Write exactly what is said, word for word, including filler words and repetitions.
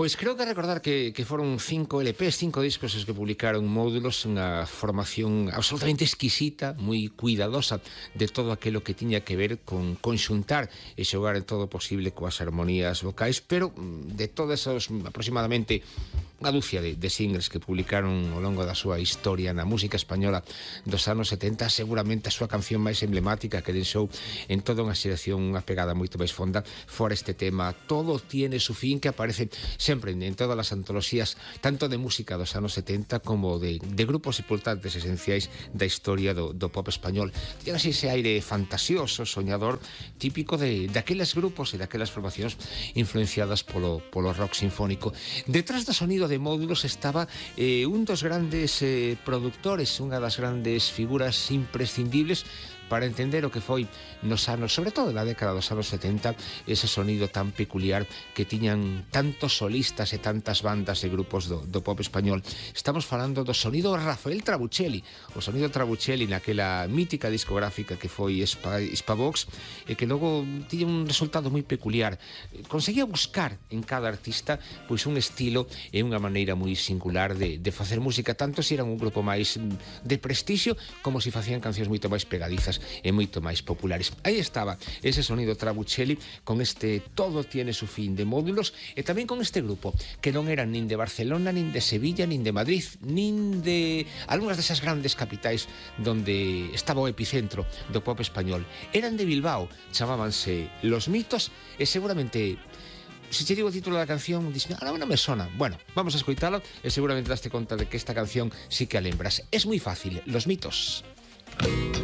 Pois creo que recordar que, que foron cinco L Ps, cinco discos os que publicaron Módulos, unha formación absolutamente exquisita, moi cuidadosa de todo aquilo que tiña que ver con conxuntar e xogar en todo posible coas armonías vocais, pero de todos esos aproximadamente unha dúcia de, de singles que publicaron ao longo da súa historia na música española dos anos setenta, seguramente a súa canción máis emblemática que deixou en toda unha xeración unha pegada moito máis fonda fora este tema Todo tiene su fin, que aparece sempre en todas as antoloxías tanto de música dos anos setenta como de, de grupos importantes esenciais da historia do, do pop español. Tiene así ese aire fantasioso, soñador, típico de daqueles grupos e daquelas formacións influenciadas polo, polo rock sinfónico. Detrás do sonido de Módulos estaba eh, un dos grandes eh, productores, unha das grandes figuras imprescindibles para entender o que foi nos anos, sobre todo na década dos anos setenta, ese sonido tan peculiar que tiñan tantos solistas e tantas bandas e grupos do, do pop español. Estamos falando do sonido Rafael Trabuchelli, o sonido Trabuchelli naquela mítica discográfica que foi Spavox, e que logo tiña un resultado moi peculiar. Conseguía buscar en cada artista pois un estilo e unha maneira moi singular de, de facer música, tanto se eran un grupo máis de prestixio como se facían cancións moito máis pegadizas e moito máis populares. Aí estaba ese sonido Trabuchelli con este Todo tiene su fin de Módulos, e tamén con este grupo que non eran nin de Barcelona, nin de Sevilla, nin de Madrid, nin de algunhas desas grandes capitais donde estaba o epicentro do pop español. Eran de Bilbao, chamábanse Los Mitos, e seguramente se che digo o título da canción, dis, ah, non me sona. Bueno, vamos a escoitalo e seguramente daste conta de que esta canción sí que a lembras. Es moi fácil, Los Mitos.